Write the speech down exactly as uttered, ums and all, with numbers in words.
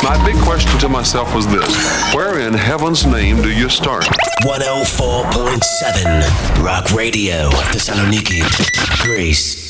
my big question to myself was this: where in heaven's name do you start? one oh four point seven Rock Radio, Thessaloniki, Greece.